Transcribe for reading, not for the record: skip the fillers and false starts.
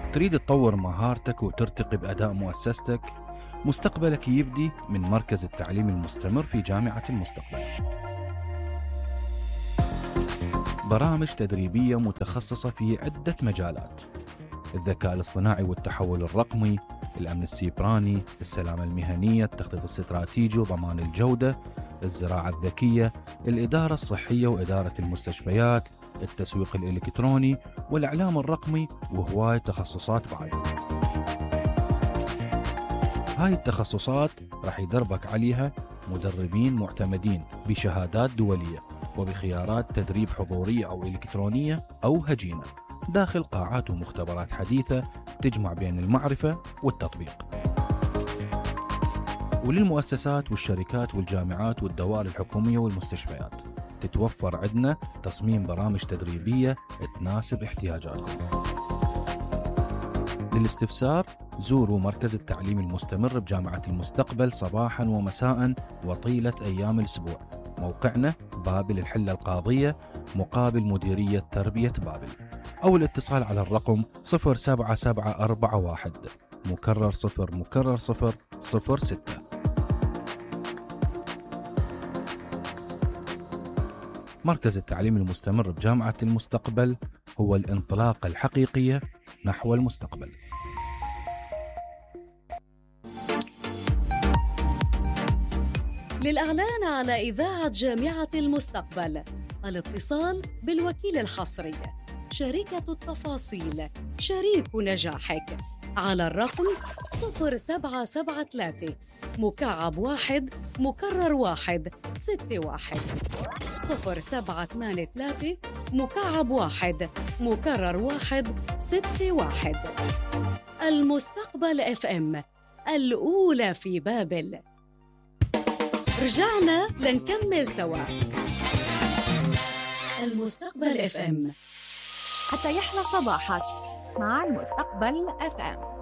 تريد تطور مهارتك وترتقي بأداء مؤسستك؟ مستقبلك يبدي من مركز التعليم المستمر في جامعة المستقبل. برامج تدريبية متخصصة في عدة مجالات: الذكاء الاصطناعي والتحول الرقمي، الأمن السيبراني، السلامة المهنية، التخطيط الاستراتيجي وضمان الجودة، الزراعة الذكية، الإدارة الصحية وإدارة المستشفيات، التسويق الإلكتروني والإعلام الرقمي، وهواية تخصصات بعد. هاي التخصصات راح يدربك عليها مدربين معتمدين بشهادات دولية وبخيارات تدريب حضورية أو إلكترونية أو هجينة داخل قاعات ومختبرات حديثة تجمع بين المعرفة والتطبيق. وللمؤسسات والشركات والجامعات والدوائر الحكومية والمستشفيات تتوفر عندنا تصميم برامج تدريبية تناسب احتياجاتكم. للاستفسار زوروا مركز التعليم المستمر بجامعة المستقبل صباحا ومساء وطيلة أيام الأسبوع. موقعنا بابل الحلة القاضية مقابل مديرية تربية بابل، أو الاتصال على الرقم 07741 مكرر 0 مكرر 0 06. مركز التعليم المستمر بجامعة المستقبل هو الانطلاقة الحقيقية نحو المستقبل. للإعلان على إذاعة جامعة المستقبل الاتصال بالوكيل الحصري، شركة التفاصيل، شريك نجاحك، على الرقم 0773 مكعب 1 مكرر 1 61 0783 مكعب 1 مكرر 1 61. المستقبل FM الأولى في بابل. رجعنا لنكمل سوا. المستقبل FM حتى يحلى صباحك. اسمع المستقبل FM.